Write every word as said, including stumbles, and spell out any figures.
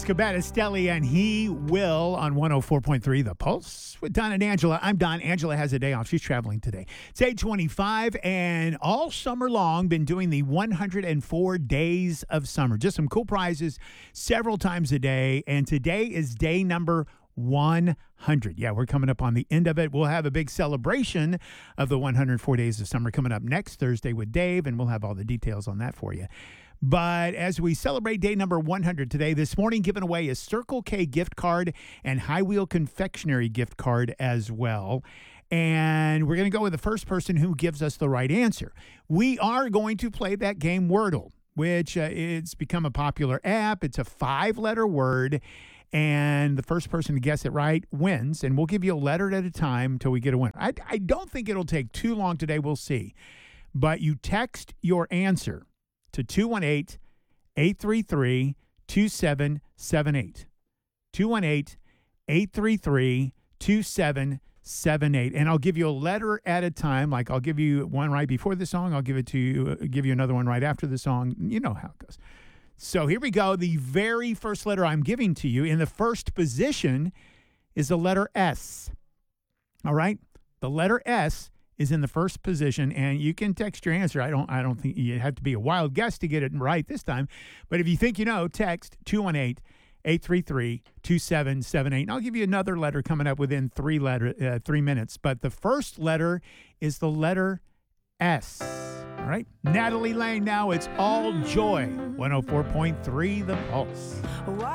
Cabatastelli and He Will on one oh four point three The Pulse with Don and Angela. I'm Don. Angela has a day off. She's traveling today. It's eight twenty-five, and all summer long been doing the one hundred four days of summer. Just some cool prizes several times a day, and today is day number one hundred. Yeah, we're coming up on the end of it. We'll have a big celebration of the one hundred four days of summer coming up next Thursday with Dave, and we'll have all the details on that for you. But as we celebrate day number one hundred today, this morning giving away a Circle K gift card and High Wheel Confectionery gift card as well. And we're going to go with the first person who gives us the right answer. We are going to play that game Wordle, which uh, it's become a popular app. It's a five-letter word, and the first person to guess it right wins. And we'll give you a letter at a time until we get a winner. I, I don't think it'll take too long today. We'll see. But you text your answer to two one eight, eight three three, two seven seven eight. two one eight, eight three three, two seven seven eight. And I'll give you a letter at a time. Like I'll give you one right before the song. I'll give it to you, give you another one right after the song. You know how it goes. So here we go. The very first letter I'm giving to you in the first position is the letter S. All right? The letter S is in the first position, and you can text your answer. I don't I don't think you have to be a wild guess to get it right this time. But if you think you know, text two one eight, eight three three, two seven seven eight. And I'll give you another letter coming up within three letter uh, three minutes. But the first letter is the letter S. All right? Natalie Lane now. It's All Joy. one oh four point three The Pulse.